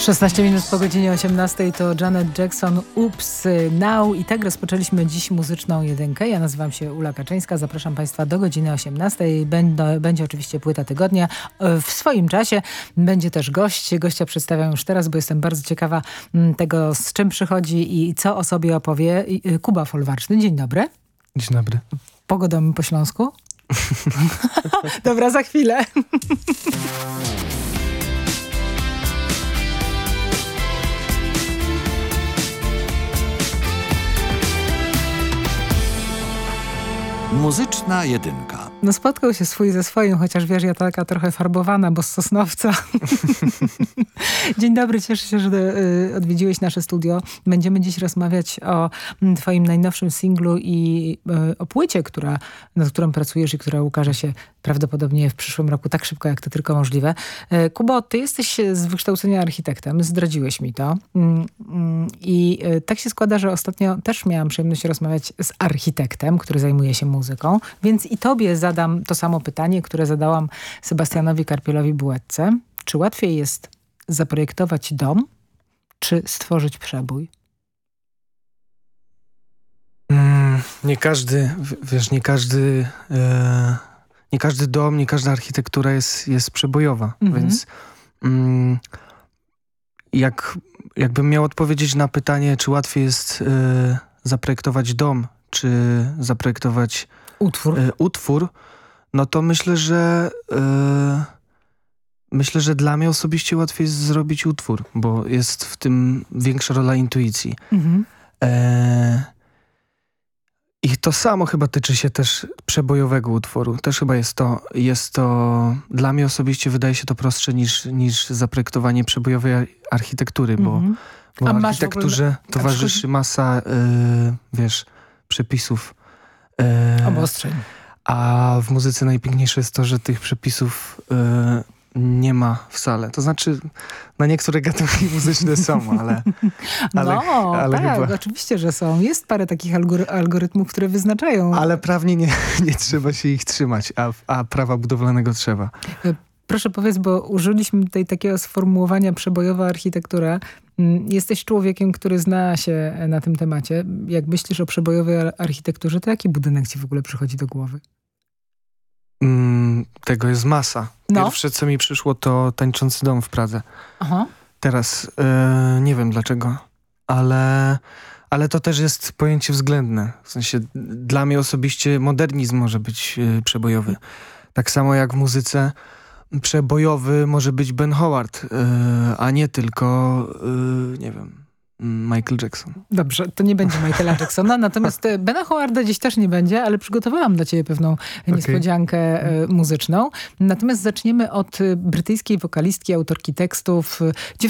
16 minut po godzinie 18 to Janet Jackson, Oops Now i tak rozpoczęliśmy dziś muzyczną jedynkę. Ja nazywam się Ula Kaczyńska, zapraszam Państwa do godziny 18. Będzie oczywiście płyta tygodnia w swoim czasie. Będzie też gość. Gościa przedstawiam już teraz, bo jestem bardzo ciekawa tego, z czym przychodzi i co o sobie opowie. Kuba Folwarczny, dzień dobry. Dzień dobry. Pogodą po śląsku? Dobra, za chwilę. Muzyczna jedynka. No spotkał się swój ze swoim, chociaż wiesz, ja taka trochę farbowana, bo z Sosnowca. Dzień dobry, cieszę się, że odwiedziłeś nasze studio. Będziemy dziś rozmawiać o twoim najnowszym singlu i o płycie, nad którą pracujesz i która ukaże się prawdopodobnie w przyszłym roku tak szybko, jak to tylko możliwe. Kubo, ty jesteś z wykształcenia architektem, zdradziłeś mi to. I tak się składa, że ostatnio też miałam przyjemność rozmawiać z architektem, który zajmuje się muzyką, więc i tobie zadam to samo pytanie, które zadałam Sebastianowi Karpielowi-Bułeczce. Czy łatwiej jest zaprojektować dom, czy stworzyć przebój? Nie każdy dom, nie każda architektura jest przebojowa, więc jakbym miał odpowiedzieć na pytanie, czy łatwiej jest zaprojektować dom, czy zaprojektować utwór, no to myślę, że dla mnie osobiście łatwiej jest zrobić utwór, bo jest w tym większa rola intuicji. I to samo chyba tyczy się też przebojowego utworu. Też chyba jest to dla mnie osobiście wydaje się to prostsze niż zaprojektowanie przebojowej architektury, bo architekturze towarzyszy masa, przepisów. Obostrzeń. A w muzyce najpiękniejsze jest to, że tych przepisów nie ma wcale. To znaczy, na niektóre gatunki muzyczne są, ale tak, chyba... oczywiście, że są. Jest parę takich algorytmów, które wyznaczają. Ale prawnie nie trzeba się ich trzymać, a prawa budowlanego trzeba. Proszę powiedz, bo użyliśmy tutaj takiego sformułowania przebojowa architektura. Jesteś człowiekiem, który zna się na tym temacie. Jak myślisz o przebojowej architekturze, to jaki budynek ci w ogóle przychodzi do głowy? Tego jest masa. Pierwsze, co mi przyszło, to Tańczący dom w Pradze. Aha. Teraz nie wiem dlaczego, ale to też jest pojęcie względne. W sensie dla mnie osobiście modernizm może być przebojowy. Tak samo jak w muzyce przebojowy może być Ben Howard, a nie tylko, nie wiem, Michael Jackson. Dobrze, to nie będzie Michaela Jacksona, natomiast Bena Howarda dziś też nie będzie, ale przygotowałam dla ciebie pewną niespodziankę muzyczną. Natomiast zaczniemy od brytyjskiej wokalistki, autorki tekstów,